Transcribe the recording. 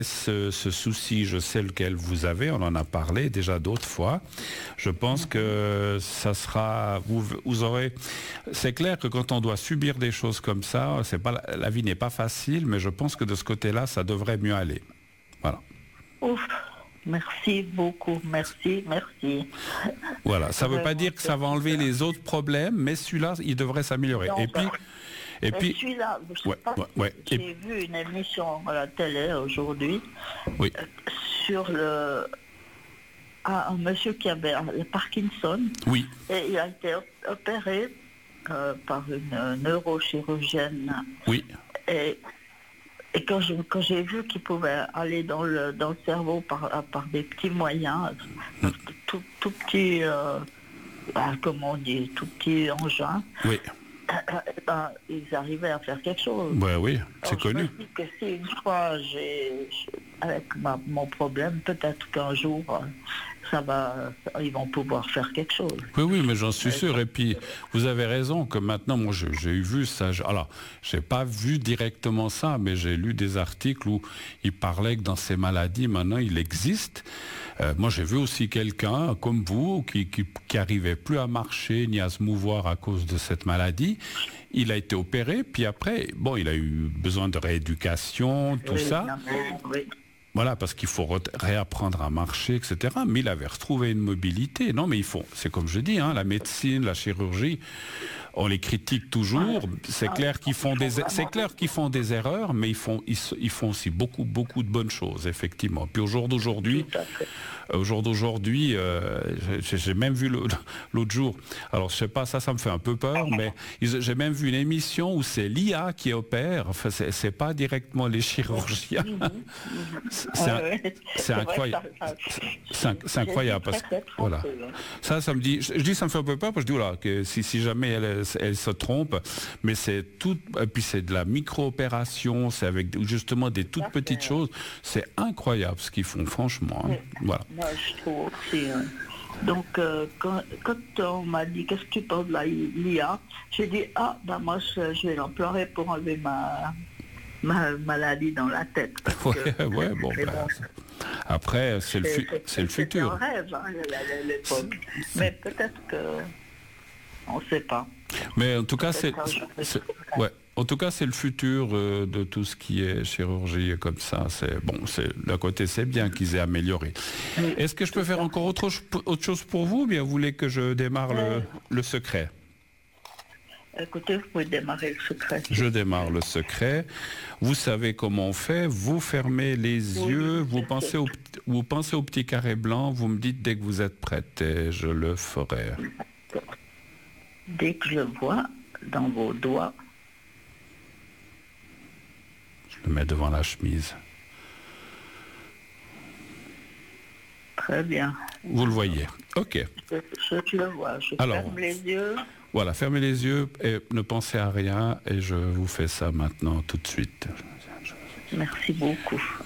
ce souci, je sais lequel vous avez, on en a parlé déjà d'autres fois. Je pense que ça sera, vous aurez, c'est clair que quand on doit subir des choses comme ça, c'est pas, la vie n'est pas facile, mais je pense que de ce côté-là, ça devrait mieux aller. Voilà. Ouf, merci beaucoup, merci. Voilà, ça ne veut pas dire que ça va enlever les autres problèmes, mais celui-là, il devrait s'améliorer. Et puis celui-là, je sais pas, j'ai vu une émission à la télé aujourd'hui sur un monsieur qui avait le Parkinson. Oui. Et il a été opéré par une neurochirurgienne. Oui. Et quand j'ai vu qu'il pouvait aller dans le cerveau par des petits moyens, tout petit, comment on dit, tout petit engin. Oui. Ils arrivaient à faire quelque chose. Oui, c'est connu. Je me dis que si une fois avec mon problème, peut-être qu'un jour ils vont pouvoir faire quelque chose. Oui, mais j'en suis sûr. Et puis, vous avez raison que maintenant, moi, j'ai vu ça. Alors, j'ai pas vu directement ça, mais j'ai lu des articles où il parlait que dans ces maladies, maintenant, il existe. Moi, j'ai vu aussi quelqu'un comme vous qui arrivait plus à marcher ni à se mouvoir à cause de cette maladie. Il a été opéré, puis après, bon, il a eu besoin de rééducation, tout ça. Oui. Voilà, parce qu'il faut réapprendre à marcher, etc. Mais il avait retrouvé une mobilité. Non, mais c'est comme je dis, hein, la médecine, la chirurgie, on les critique toujours. C'est clair qu'ils font des erreurs, mais ils font aussi beaucoup de bonnes choses, effectivement. Puis au jour d'aujourd'hui, j'ai même vu l'autre jour, alors je sais pas, ça me fait un peu peur, mais j'ai même vu une émission où c'est l'IA qui opère. Enfin, c'est pas directement les chirurgiens. C'est incroyable. C'est incroyable parce que voilà. Ça me dit, je dis ça me fait un peu peur parce que je dis voilà, que si jamais elle se trompe, mais c'est tout, et puis c'est de la micro-opération, c'est avec justement des toutes petites choses. C'est incroyable ce qu'ils font, franchement. Hein. Voilà. Moi, je trouve aussi. Donc, quand on m'a dit qu'est-ce que tu penses de l'IA, j'ai dit moi je vais l'employer pour enlever ma maladie dans la tête. Après, c'est le futur. C'est un rêve, hein, l'époque. Mais peut-être que on ne sait pas. Mais en tout cas, en tout cas, c'est le futur de tout ce qui est chirurgie comme ça. D'un côté, c'est bien qu'ils aient amélioré. Est-ce que je peux faire encore autre chose pour vous, ou bien vous voulez que je démarre le secret? Écoutez, vous pouvez démarrer le secret. Je démarre le secret. Vous savez comment on fait. Vous fermez les yeux, vous pensez au petit carré blanc, vous me dites dès que vous êtes prête et je le ferai. Dès que je le vois dans vos doigts. Je le mets devant la chemise. Très bien. Vous le voyez. OK. Je le vois. Ferme les yeux. Voilà, fermez les yeux et ne pensez à rien et je vous fais ça maintenant tout de suite. Merci beaucoup.